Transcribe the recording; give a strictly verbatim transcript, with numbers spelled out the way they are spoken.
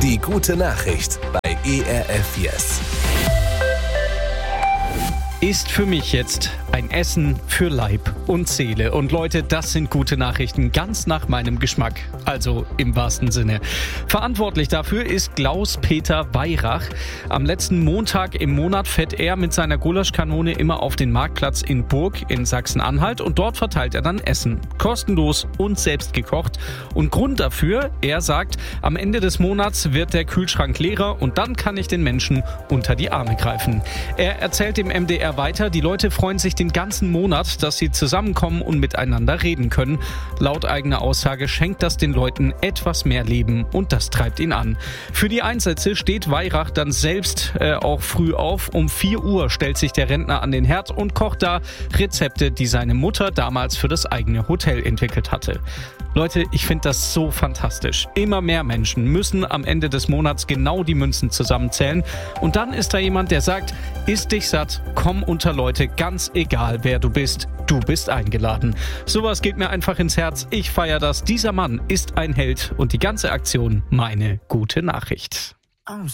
Die gute Nachricht bei E R F Yes. Ist für mich jetzt ein Essen für Leib und Seele. Und Leute, das sind gute Nachrichten, ganz nach meinem Geschmack. Also im wahrsten Sinne. Verantwortlich dafür ist Klaus-Peter Weyrach. Am letzten Montag im Monat fährt er mit seiner Gulaschkanone immer auf den Marktplatz in Burg in Sachsen-Anhalt und dort verteilt er dann Essen. Kostenlos und selbst gekocht. Und Grund dafür, er sagt, am Ende des Monats wird der Kühlschrank leerer und dann kann ich den Menschen unter die Arme greifen. Er erzählt dem M D R weiter, die Leute freuen sich den ganzen Monat, dass sie zusammenkommen und miteinander reden können. Laut eigener Aussage schenkt das den Leuten etwas mehr Leben und das treibt ihn an. Für die Einsätze steht Weyrach dann selbst äh, auch früh auf. Um vier Uhr stellt sich der Rentner an den Herd und kocht da Rezepte, die seine Mutter damals für das eigene Hotel entwickelt hatte. Leute, ich finde das so fantastisch. Immer mehr Menschen müssen am Ende des Monats genau die Münzen zusammenzählen. Und dann ist da jemand, der sagt, iss dich satt, komm unter Leute, ganz egal wer du bist, du bist eingeladen. Sowas geht mir einfach ins Herz. Ich feiere das. Dieser Mann ist ein Held und die ganze Aktion meine gute Nachricht. I'm